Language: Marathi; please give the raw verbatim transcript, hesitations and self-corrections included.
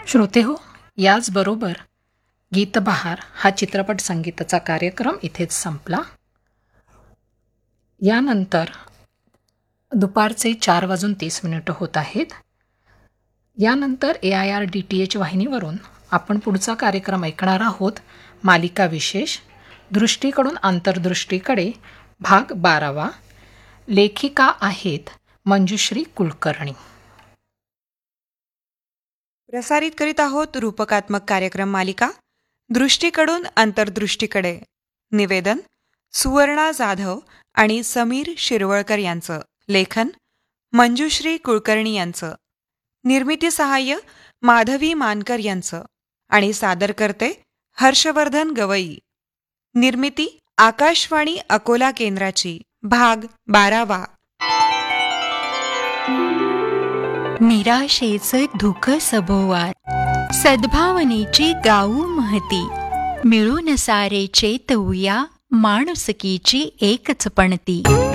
श्रोते हो, याचबरोबर गीतबहार हा चित्रपट संगीताचा कार्यक्रम इथेच संपला. यानंतर दुपारचे चार वाजून तीस मिनिटं होत आहेत. यानंतर ए I R D T H वाहिनीवरून आपण पुढचा कार्यक्रम ऐकणार आहोत. मालिका विशेष दृष्टीकडून आंतरदृष्टीकडे भाग बारावा. लेखिका आहेत मंजुश्री कुलकर्णी. प्रसारित करीत आहोत रूपकात्मक कार्यक्रम मालिका दृष्टीकडून अंतर्दृष्टीकडे. निवेदन सुवर्णा जाधव आणि समीर शिरवळकर यांचं. लेखन मंजुश्री कुलकर्णी यांचं. निर्मिती सहाय्य माधवी मानकर यांचं. आणि सादरकर्ते हर्षवर्धन गवई. निर्मिती आकाशवाणी अकोला केंद्राची. भाग बारावा. निराशेचे धुक सभोवार, सद्भावनेची गाऊ महती, मिळून सारे चेतवूया माणुसकीची एकच पणती.